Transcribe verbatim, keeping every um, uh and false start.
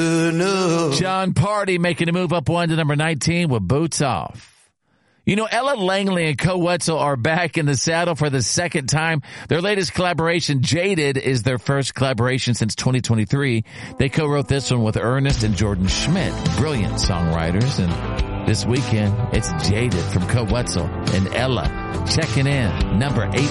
John Party making a move up one to number nineteen with Boots Off. You know, Ella Langley and Co Wetzel are back in the saddle for the second time. Their latest collaboration, Jaded, is their first collaboration since twenty twenty-three. They co-wrote this one with Ernest and Jordan Schmidt, brilliant songwriters. And this weekend, it's Jaded from Co Wetzel and Ella checking in, number eight.